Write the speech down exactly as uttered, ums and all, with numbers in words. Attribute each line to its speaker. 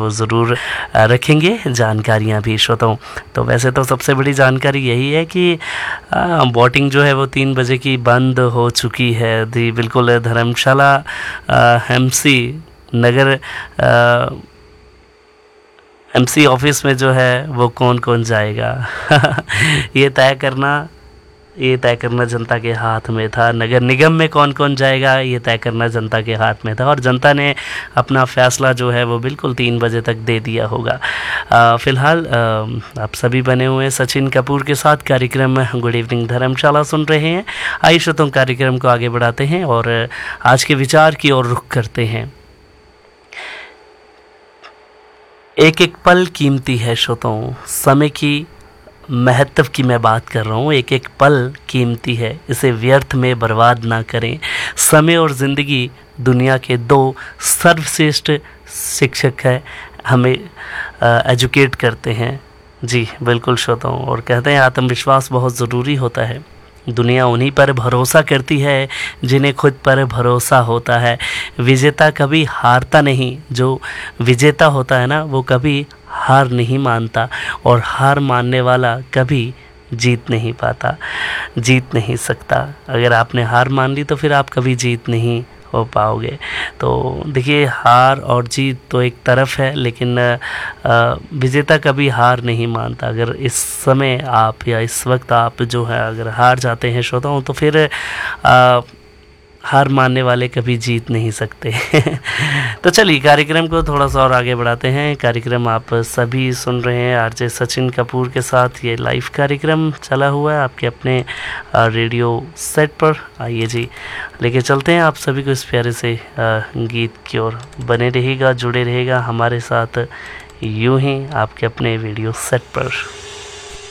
Speaker 1: वो ज़रूर रखेंगे, जानकारियाँ भी श्रोताओं। तो वैसे तो सबसे बड़ी जानकारी यही है कि बोटिंग जो है वो तीन बजे की बंद हो चुकी है। जी बिल्कुल, धर्मशाला एमसी नगर एमसी ऑफिस में जो है वो कौन कौन जाएगा ये तय करना ये तय करना जनता के हाथ में था। नगर निगम में कौन कौन जाएगा ये तय करना जनता के हाथ में था, और जनता ने अपना फैसला जो है वो बिल्कुल तीन बजे तक दे दिया होगा। फ़िलहाल आप सभी बने हुए हैं सचिन कपूर के साथ, कार्यक्रम गुड इवनिंग धर्मशाला सुन रहे हैं। आइए श्रोताओं, कार्यक्रम को आगे बढ़ाते हैं और आज के विचार की ओर रुख करते हैं। एक एक पल कीमती है श्रोताओं, समय की महत्व की मैं बात कर रहा हूँ। एक एक पल कीमती है, इसे व्यर्थ में बर्बाद ना करें। समय और ज़िंदगी दुनिया के दो सर्वश्रेष्ठ शिक्षक है, हमें एजुकेट करते हैं। जी बिल्कुल श्रोताओं, और कहते हैं आत्मविश्वास बहुत ज़रूरी होता है। दुनिया उन्हीं पर भरोसा करती है जिन्हें खुद पर भरोसा होता है। विजेता कभी हारता नहीं, जो विजेता होता है ना वो कभी हार नहीं मानता, और हार मानने वाला कभी जीत नहीं पाता, जीत नहीं सकता। अगर आपने हार मान ली तो फिर आप कभी जीत नहीं हो पाओगे। तो देखिए, हार और जीत तो एक तरफ है, लेकिन विजेता कभी हार नहीं मानता। अगर इस समय आप या इस वक्त आप जो है अगर हार जाते हैं श्रोताओं, तो फिर आ, हार मानने वाले कभी जीत नहीं सकते तो चलिए कार्यक्रम को थोड़ा सा और आगे बढ़ाते हैं। कार्यक्रम आप सभी सुन रहे हैं आरजे सचिन कपूर के साथ। ये लाइव कार्यक्रम चला हुआ है आपके अपने रेडियो सेट पर। आइए जी, लेके चलते हैं आप सभी को इस प्यारे से गीत की ओर। बने रहेगा, जुड़े रहेगा हमारे साथ यूं ही आपके अपने रेडियो सेट पर।